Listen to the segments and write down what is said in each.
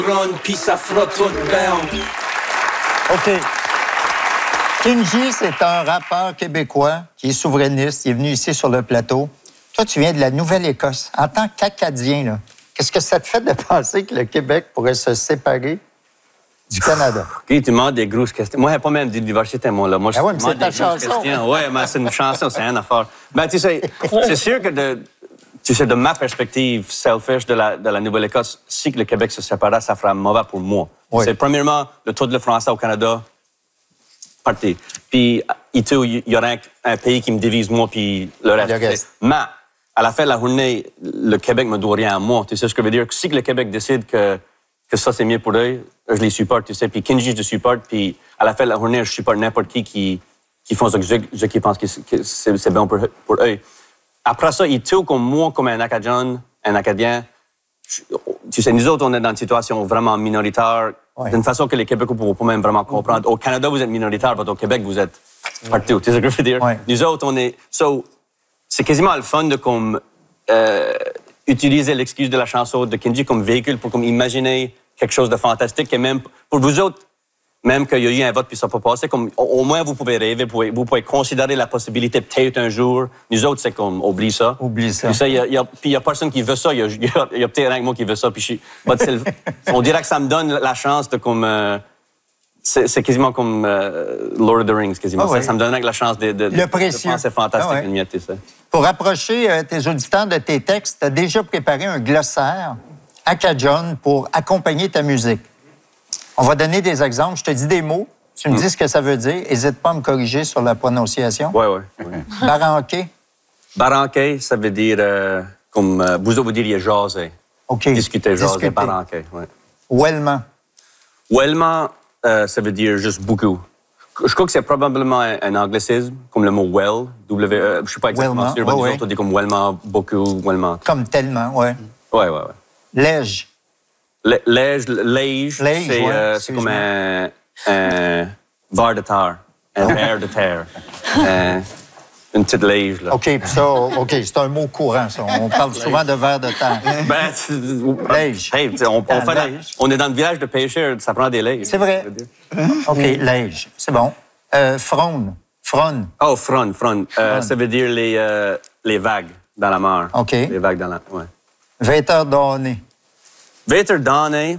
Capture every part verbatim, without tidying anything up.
Puis ça fera tout bien. OK. Kenji, c'est un rappeur québécois qui est souverainiste. Il est venu ici sur le plateau. Toi, tu viens de la Nouvelle-Écosse. En tant qu'Acadien, là, qu'est-ce que ça te fait de penser que le Québec pourrait se séparer du Canada? OK, tu demandes des grosses questions. Moi, il n'y a pas même de diversité, moi. Là. Moi, je ah ouais, mais demande c'est ta des grosses chanson. questions. Oui, mais c'est une chanson, c'est une affaire. Ben, tu sais, c'est sûr que de, tu sais, de ma perspective selfish de la, de la Nouvelle-Écosse, si que le Québec se séparait, ça ferait mauvais pour moi. Oui. C'est premièrement, le taux de le français au Canada, parti. Puis, il y aurait un, un pays qui me divise, moi, puis le reste. Le reste. Mais, à la fin de la journée, le Québec me doit rien à moi. Tu sais ce que je veux dire? Si que le Québec décide que, que ça, c'est mieux pour eux, je les supporte, tu sais. Puis Kenji, je le supporte. Puis, à la fin de la journée, je supporte n'importe qui qui, qui font ce que je, je qui pense que c'est, c'est bon pour, pour eux. Après ça, il tue comme moi, comme un Acadien, un Acadien. Tu sais, nous autres, on est dans une situation vraiment minoritaire, ouais. D'une façon que les Québécois ne pourront pas même vraiment comprendre. Au Canada, vous êtes minoritaire, mais au Québec, vous êtes partout. Tu sais ce que je veux dire? Ouais. Nous autres, on est... So, c'est quasiment le fun de comme, euh, utiliser l'excuse de la chanson de Kenji comme véhicule pour comme, imaginer quelque chose de fantastique. Et même pour vous autres, même qu'il y a eu un vote puis ça n'a pas passé, comme, au, au moins vous pouvez rêver, vous pouvez, vous pouvez considérer la possibilité peut-être un jour. Nous autres, c'est comme, oublie ça. Oublie ça. Puis il n'y a, a personne qui veut ça. Il y a, y a, y a peut-être rien que moi qui veut ça. Puis je, le, on dirait que ça me donne la chance de comme... Euh, c'est, c'est quasiment comme euh, Lord of the Rings, quasiment. Ah oui. ça, ça me donne la chance de, de, le précieux. de penser fantastique. Ah oui. Une miette, ça. Pour approcher euh, tes auditeurs de tes textes, tu as déjà préparé un glossaire acadien pour accompagner ta musique. On va donner des exemples. Je te dis des mots. Tu me mm. dis ce que ça veut dire. N'hésite pas à me corriger sur la prononciation. Oui, oui. Ouais. Baranqué. Baranqué, ça veut dire, euh, comme euh, vous vous diriez jaser. OK. Discuter, jaser, Discuter. baranqué, oui. Wellman. Wellman, euh, ça veut dire juste beaucoup. Je crois que c'est probablement un, un anglicisme, comme le mot well, W E. Je ne suis pas exactement Wellman, sûr, mais ouais, nous ouais. autres, on dit comme Wellman, beaucoup, Wellman. Comme tellement, oui. Oui, oui, oui. Lège. Lège, lège, Lège, c'est, ouais, euh, c'est comme un, un ver de terre, un ver de terre, un, une petite lège, là. OK, puis ça, OK, c'est un mot courant, ça. On parle souvent de ver de terre. Ben, lège. Hey, on, on, fait la, on est dans le village de pêcheurs, ça prend des lèges. C'est vrai. OK, lège, c'est bon. Euh, frône. Frône. Oh, frône, frône. Euh, ça veut dire les, euh, les vagues dans la mer. OK. Les vagues dans la... Ouais. Vêteur donné. Vêteur donné,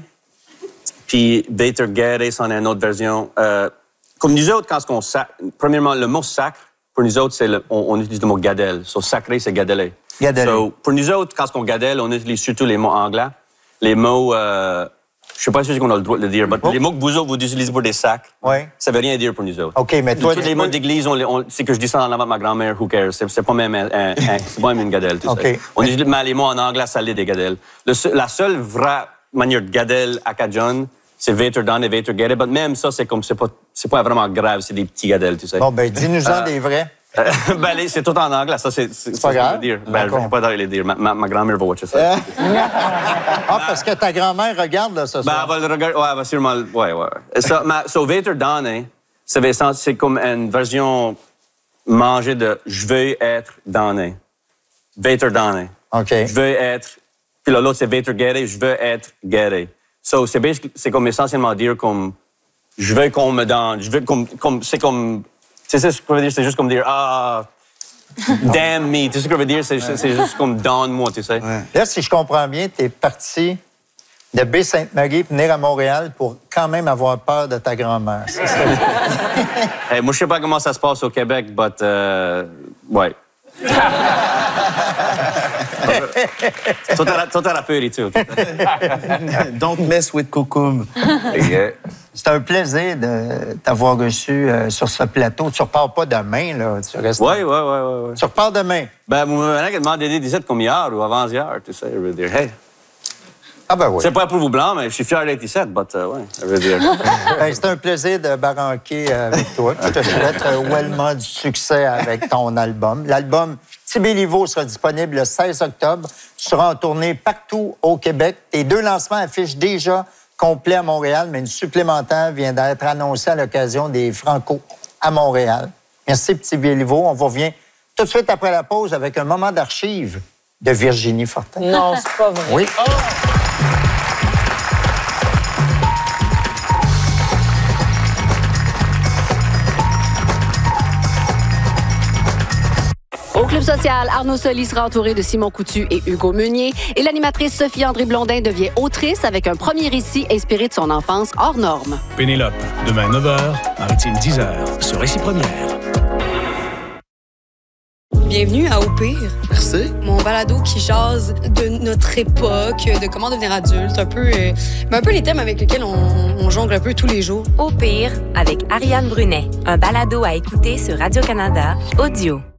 puis vêteur guéré, c'en est une autre version. Euh, comme nous autres, quand on sacre... Premièrement, le mot sacre, pour nous autres, c'est le, on, on utilise le mot gadelle. So, sacré, c'est gadeller. Gadeller. So, pour nous autres, quand on gadelle, on utilise surtout les mots anglais. Les mots... Euh, je ne sais pas si on a le droit de le dire, mais oh. les mots que vous autres, vous utilisez pour des sacs, ouais. ça ne veut rien dire pour nous autres. OK, mais toi... Tous les mots d'église, on, on, c'est que je dis ça en avant de ma grand-mère, who cares? C'est, c'est pas même, un, un, un, c'est pas même une gadelle, tu okay. sais. On utilise les mots en anglais, ça l'est des gadelles. Le, la seule vraie manière de gadelle acadienne, c'est vêteur donné, vêteur guéré. Mais même ça, c'est comme, c'est pas, c'est pas vraiment grave, c'est des petits gadelles, tu sais. Bon, ben dis-nous-en euh, des vrais. Euh, ben, les, c'est tout en anglais, ça, c'est, c'est, c'est pas grave. Dire. Ben, je ne vais pas les dire. Ma, ma, ma grand-mère va watcher ça. Ah, parce que ta grand-mère regarde, là, ce soir. Ben, elle va le regarder. Ouais, elle va sûrement. Ouais, ouais. Ça, ma, so, vêteur donné, c'est comme une version mangée de je veux être donné. Vêteur donné. OK. Je veux être. Puis là, l'autre, c'est vêteur guéré, je veux être guéré. So, c'est, c'est comme essentiellement dire comme je veux qu'on me donne. Je veux comme. comme c'est comme. C'est ça ce que je veux dire, c'est juste comme dire ah. Damn me. Tu sais ce que je veux dire? C'est, ouais. c'est juste comme donne-moi, tu sais. Ouais. Là, si je comprends bien, tu es parti de Baie-Sainte-Marie pour venir à Montréal pour quand même avoir peur de ta grand-mère. C'est ça? Hey, moi, je sais pas comment ça se passe au Québec, mais euh, ouais. Tout à la peur et tout. Don't mess with Kokoum. C'est un plaisir de t'avoir reçu euh, sur ce plateau. Tu repars pas demain, là. Tu restes. Oui, oui, oui, oui. Tu repars demain. Ben, moi, je me demande d'aider dix-sept comme hier ou avant hier, tu sais, je veux dire, hey. Ah ben oui. C'est pas pour vous blanc, mais je suis fier d'être ici, mais euh, ouais, je veux dire. Ben, c'est un plaisir de baranquer avec toi. Je te souhaite euh, wellman du succès avec ton album. L'album Tibéliveau sera disponible le seize octobre. Tu seras en tournée partout au Québec. Tes deux lancements affichent déjà complet à Montréal, mais une supplémentaire vient d'être annoncée à l'occasion des Franco à Montréal. Merci, Petit Béliveau. On vous revient tout de suite après la pause avec un moment d'archives de Virginie Fortin. Non, c'est pas vrai. Oui. Oh! spécial, Arnaud Soli sera entouré de Simon Coutu et Hugo Meunier. Et l'animatrice Sophie-André Blondin devient autrice avec un premier récit inspiré de son enfance hors norme. Pénélope, demain neuf heures, Maritime dix heures, sur Récit Première. Bienvenue à Au Pire. Merci. Mon balado qui jase de notre époque, de comment devenir adulte, un peu, euh, un peu les thèmes avec lesquels on, on jongle un peu tous les jours. Au Pire, avec Ariane Brunet, un balado à écouter sur Radio-Canada, audio.